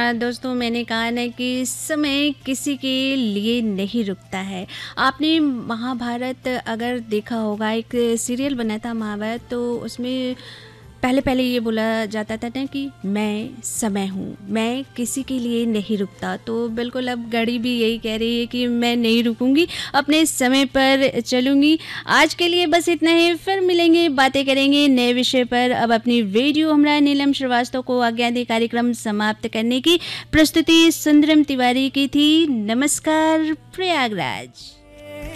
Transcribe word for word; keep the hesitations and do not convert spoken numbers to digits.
अ, दोस्तों मैंने कहा ना कि समय किसी के लिए नहीं रुकता है। आपने महाभारत अगर देखा होगा, एक सीरियल बना था महाभारत, तो उसमें पहले पहले ये बोला जाता था ना कि मैं समय हूँ, मैं किसी के लिए नहीं रुकता। तो बिल्कुल अब घड़ी भी यही कह रही है कि मैं नहीं रुकूंगी, अपने समय पर चलूंगी। आज के लिए बस इतना ही, फिर मिलेंगे, बातें करेंगे नए विषय पर। अब अपनी रेडियो हमरा नीलम श्रीवास्तव को आज्ञा दी कार्यक्रम समाप्त करने की। प्रस्तुति सुंदरम तिवारी की थी। नमस्कार प्रयागराज।